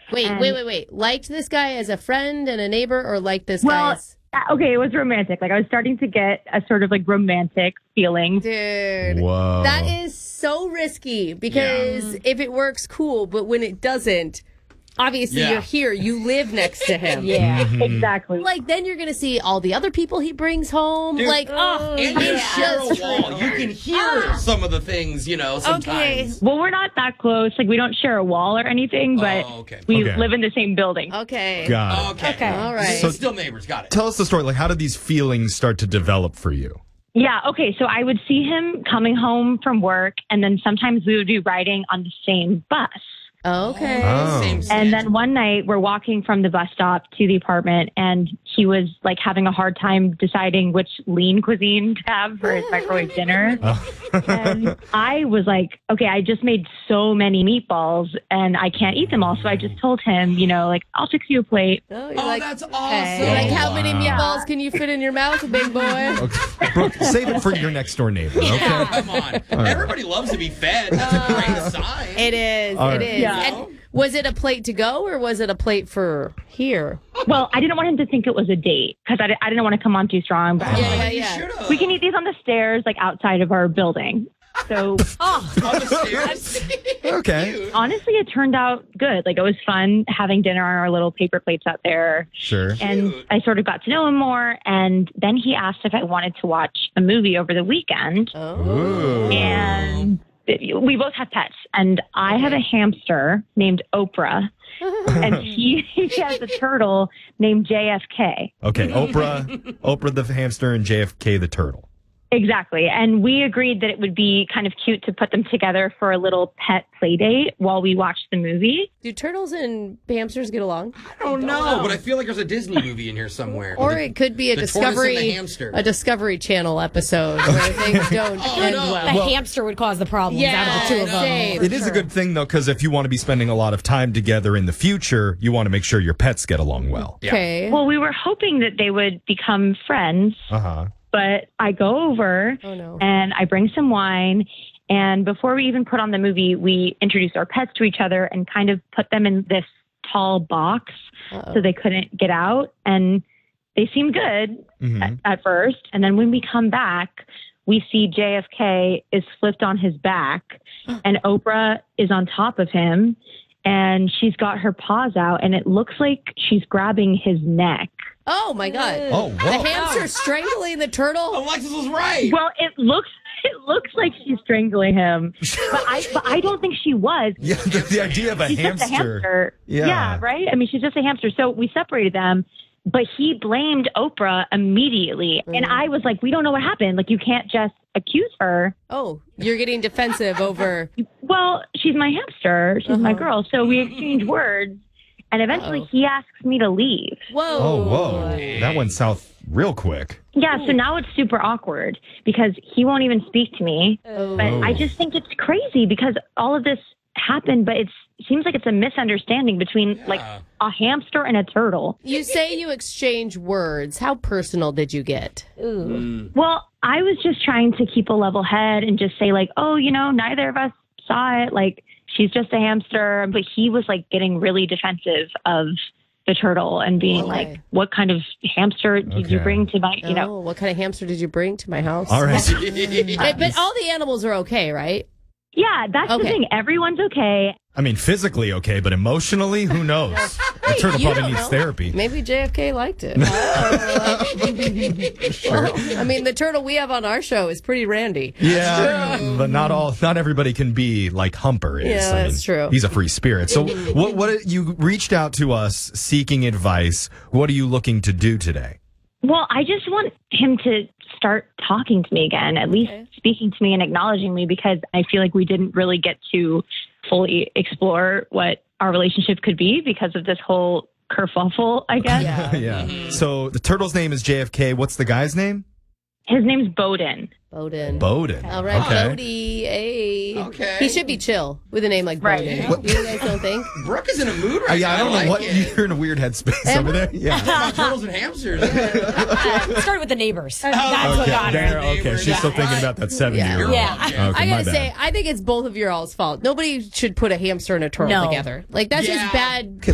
Wait. Liked this guy as a friend and a neighbor, or liked this guy as... Okay, it was romantic. Like, I was starting to get a sort of, like, romantic feeling. Dude. Whoa. That is so risky, because if it works, cool, but when it doesn't... Obviously, you're here. You live next to him. Exactly. Like, then you're going to see all the other people he brings home. Dude, like, and you share a wall. You can hear some of the things, sometimes. Okay. Well, we're not that close. Like, we don't share a wall or anything, but we live in the same building. Okay. Got it. Okay. All right. So still neighbors. Got it. Tell us the story. Like, how did these feelings start to develop for you? Yeah, okay. So I would see him coming home from work, and then sometimes we would be riding on the same bus. Okay. Oh. And then one night we're walking from the bus stop to the apartment, and he was like having a hard time deciding which lean cuisine to have for his microwave dinner. And I was like, okay, I just made so many meatballs and I can't eat them all. So I just told him, I'll fix you a plate. Oh, That's awesome. You're like, how many meatballs can you fit in your mouth, big boy? Okay. Brooke, save it for your next door neighbor, okay? Come on. Everybody loves to be fed. That's a great sign. It is. All right. It is. Yeah. And was it a plate to go, or was it a plate for here? Well, I didn't want him to think it was a date because I didn't want to come on too strong. But You should've. we can eat these on the stairs, like outside of our building. So On the stairs. Okay. honestly, it turned out good. Like, it was fun having dinner on our little paper plates out there. Sure. And I sort of got to know him more. And then he asked if I wanted to watch a movie over the weekend. Ooh. And we both have pets. And I have a hamster named Oprah. And he has a turtle named JFK. Okay, Oprah the hamster, and JFK the turtle. Exactly. And we agreed that it would be kind of cute to put them together for a little pet play date while we watched the movie. Do turtles and hamsters get along? I don't know, but I feel like there's a Disney movie in here somewhere. Or it could be a the tortoise and the Discovery hamster. a Discovery Channel episode where things don't end no. well. The hamster would cause the problems out of the two of them. same. It is a good thing, though, because if you want to be spending a lot of time together in the future, you want to make sure your pets get along well. Okay. Well, we were hoping that they would become friends. Uh-huh. But I go over and I bring some wine. And before we even put on the movie, we introduced our pets to each other and kind of put them in this tall box so they couldn't get out. And they seemed good at first. And then when we come back, we see JFK is flipped on his back and Oprah is on top of him. And she's got her paws out and it looks like she's grabbing his neck. Oh, my God. Oh, The whoa. hamster strangling the turtle? Alexis was right. Well, it looks like she's strangling him, but I don't think she was. Yeah, the idea of a She's hamster. just a hamster. Yeah. Right? I mean, she's just a hamster. So we separated them, but he blamed Oprah immediately. And I was like, we don't know what happened. Like, you can't just accuse her. Oh, you're getting defensive over... Well, she's my hamster. She's my girl. So we exchanged words. And eventually he asks me to leave. Whoa. Oh, whoa. That went south real quick. Yeah, so now it's super awkward because he won't even speak to me. But I just think it's crazy because all of this happened, but it seems like it's a misunderstanding between like a hamster and a turtle. You say you exchange words. How personal did you get? Well, I was just trying to keep a level head and just say like, oh, neither of us saw it. Like, she's just a hamster. But he was like getting really defensive of the turtle and being like, what kind of hamster did you bring to my, Oh, what kind of hamster did you bring to my house? All right. But all the animals are okay, right? Yeah, that's the thing. Everyone's okay. I mean, physically okay, but emotionally, who knows? The turtle You probably don't needs know. therapy. Maybe JFK liked it. Well, I mean, the turtle we have on our show is pretty randy. Yeah, but not everybody can be like Humper is. Yeah, that's true. He's a free spirit. So what you reached out to us seeking advice. What are you looking to do today? Well, I just want him to start talking to me again, at least speaking to me and acknowledging me, because I feel like we didn't really get to fully explore what our relationship could be because of this whole kerfuffle, I guess. Yeah. So the turtle's name is JFK. What's the guy's name? His name's Bowden. Bowden. All right, Okay. Bodie. Hey. Okay. He should be chill with a name like Bowden. Right. You guys don't think? Brooke is in a mood right Yeah, I now. don't know like what it. you're in a weird headspace over there. Yeah. About turtles and hamsters. Started with the neighbors. That's what got her. Dana, okay, she's still thinking about that 7-year-old. Yeah. Okay, I my gotta bad. say, I think it's both of your all's fault. Nobody should put a hamster and a turtle No. together. Like, that's just bad